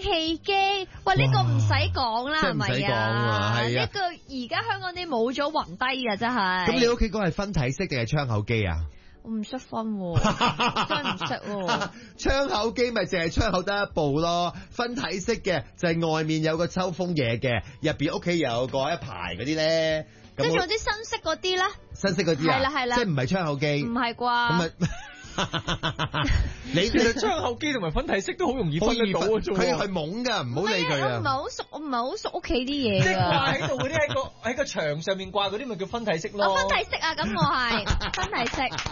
氣機，喂呢個唔使講啦，係咪啊？ 係啊， 呢個而家香港啲冇咗暈低㗎，真係。 咁你屋企嗰係分體式定係窗口機啊？ 我唔識分喎，真係唔識喎。 窗口機咪淨係窗口得一部咯，分體式嘅就係外面有個抽風嘢嘅，入邊屋企有個一排嗰啲咧。 跟住有啲新式嗰啲咧， 新式嗰啲啊， 係啦， 即係唔係窗口機， 唔係啩？ 咁咪其實窗口機同埋分體式都好容易分得到嘅啫。 佢係懵噶，唔好理佢啊！ 我唔係好熟屋企啲嘢。 即係掛喺度嗰啲喺個牆上面掛嗰啲咪叫分體式咯。 分體式啊，咁我係分體式。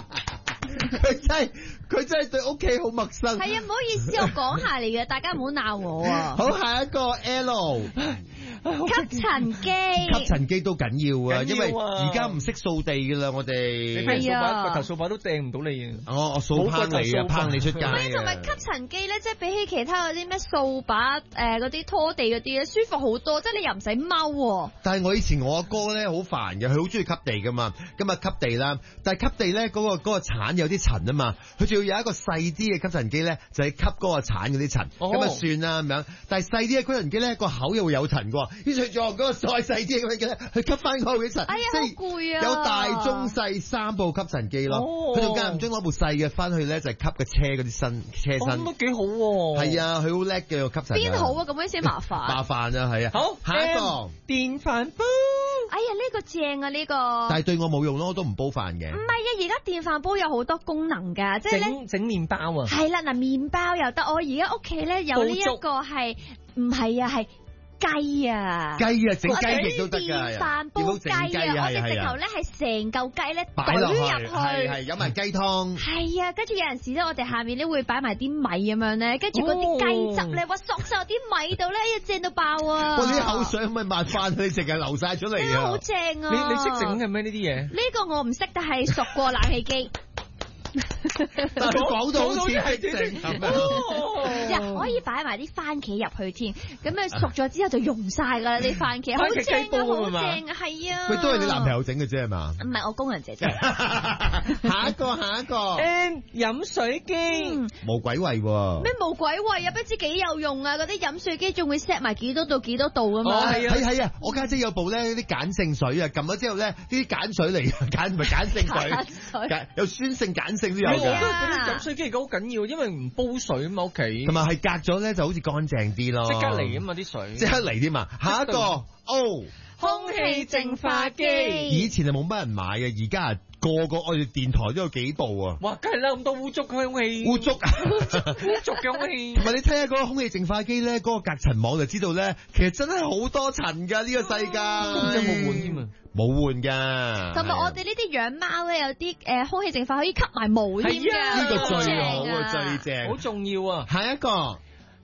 佢真係對屋企好陌生。 係啊，唔好意思，我講下嚟嘅，大家唔好鬧我啊。 好，下一個 L。 吸塵機， 吸塵機都緊要啊，因為而家唔識掃地噶啦，我哋係啊，個頭掃把都掟唔到你啊！ 我掃拋你啊，拋你出街啊！ 同埋吸塵機咧，即係比起其他嗰啲咩掃把嗰啲拖地嗰啲咧，舒服好多，即係你又唔使踎。 但係我以前我阿哥咧好煩嘅，佢好中意吸地噶嘛，咁啊吸地啦，但係吸地咧嗰個鏟有啲塵啊嘛，佢仲要有一個細啲嘅吸塵機咧，就係吸嗰個鏟嗰啲塵，咁啊算啦咁樣。但係細啲嘅吸塵機咧個口又會有塵噶。於是用嗰個再細啲嘅咧，去吸翻嗰啲塵， 即係好攰啊！ 有大、中、細3部吸塵機咯。佢仲間唔中攞部細嘅翻去咧，就係吸個車嗰啲身車身。 咁都幾好喎！ 係啊，佢好叻嘅吸塵。 邊好啊？咁樣先麻煩。 麻煩啊，係啊。 好， 下一個電飯煲。 哎呀，呢個正啊，呢個。 但係對我冇用咯，我都唔煲飯嘅。 唔係啊，而家電飯煲有好多功能㗎，即係咧整麵包啊。 係啦，嗱，麵包又得。我而家屋企咧有呢一個係唔係啊？係。雞啊， 整雞翼都得㗎， 電飯煲雞啊，我哋直頭咧係成嚿雞咧擺落去， 係有埋雞湯。 係啊，跟住有陣時咧，我哋下面咧會擺埋啲米咁樣咧，跟住嗰啲雞汁咧，哇索晒啲米度咧，正到爆啊！ 我啲口水咪抹翻，你淨係流晒出嚟啊！ 好正啊！ 你識整嘅咩呢啲嘢？ 呢個我唔識，但係熟過冷氣機。 但係講到好似係整咁樣，可以擺埋啲番茄入去添，咁樣熟咗之後就溶晒噶啦啲番茄，好正啊，好正啊，係啊！ 佢都係你男朋友整嘅啫係嘛？ 唔係我工人姐姐。 下一個飲水機冇鬼味喎。 咩冇鬼味啊？不知幾有用啊！嗰啲飲水機仲會 set 埋幾多度幾多度啊嘛？ 係啊！我家姐有部咧啲鹼性水啊，撳咗之後咧呢啲鹼水嚟，唔係鹼性水，有酸性鹼性都有㗎。 我覺得嗰啲飲水機好緊要，因為唔煲水啊嘛屋企， 同埋係隔咗咧就好似乾淨啲咯。 即刻嚟啊嘛啲水， 即刻嚟添嘛。下一個空氣淨化機， 以前係冇乜人買嘅，而家個我哋電台都有幾部啊！ 哇，梗係啦，咁多污糟空氣， 污糟嘅空氣。 同埋你睇下嗰個空氣淨化機咧，嗰個隔塵網就知道咧，其實真係好多塵㗎呢個世界。 真係冇換添啊！ 冇換㗎。 同埋我哋呢啲養貓咧，有啲空氣淨化可以吸埋毛添㗎。 呢個最好啊，最正， 好重要啊！ 下一個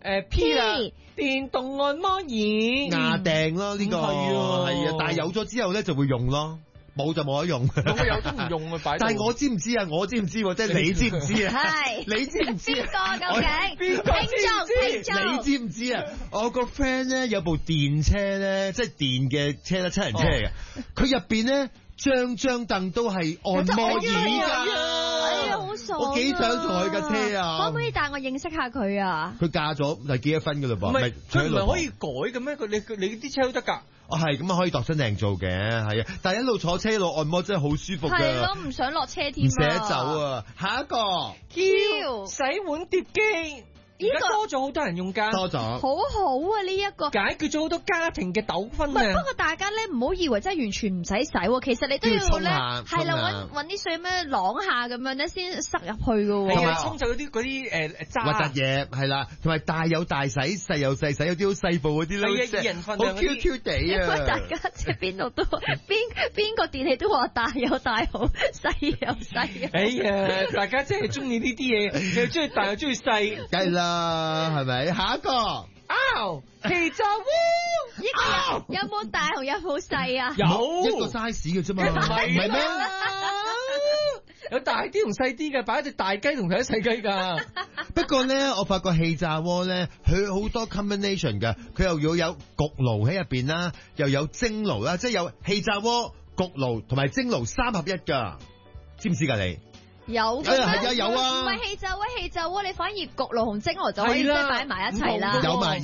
P 啦，電動按摩椅牙訂咯，呢個係啊，但係有咗之後咧就會用咯。冇就冇得用， 有都唔用啊！擺。 但係我知唔知啊？我知唔知？即係你知唔知啊？ 係。 你知唔知？ 邊個究竟？ 邊個知？ 你知唔知啊？我個 friend 咧有部電車咧，即係電嘅車啦，7人車嚟嘅。佢入邊咧張凳都係按摩椅㗎。 哎呀，好傻！ 我幾想坐佢架車啊！ 可唔可以帶我認識下佢啊？ 佢嫁咗係結咗婚㗎嘞噃， 唔係佢唔係可以改嘅咩？你啲車都得㗎。 係咁啊，可以度身訂做嘅，係啊，但係一路坐車一路按摩真係好舒服㗎。係咯，唔想落車添， 唔捨得走啊！下一個 Q 洗碗碟機。而家多咗好多人用㗎， 多咗， 好好啊呢一個， 解決咗好多家庭嘅糾紛啊！ 不過大家咧唔好以為真係完全唔使洗，其實你都要咧係啦，搵啲水咩啷下咁樣咧先塞入去㗎喎， 係啊，沖走嗰啲渣核突嘢係啦，同埋大有大洗，細有細洗，有啲好細部嗰啲咧， 係啊，2人份量嗰啲， 好 Q 地啊！ 因為大家即係邊度都邊個電器都話大有大好，細有細。 哎呀，大家真係中意呢啲嘢，又中意大又中意細， 梗係啦，係咪？下一個氣炸鍋， 有冇大同有冇細啊？ 有一個 size 嘅啫嘛，唔係咩？ 有大啲同細啲嘅，擺一隻大雞同睇一細雞㗎。 不過咧，我發覺氣炸鍋咧，佢好多 combination 㗎，佢又要有焗爐喺入邊啦，又有蒸爐啦，即係有氣炸鍋、焗爐同埋蒸爐3合1㗎，知唔知㗎你？ 有係啊，有啊。 唔係氣炸鍋，你反而焗爐同蒸爐就可以即係擺埋一齊啦。 有埋。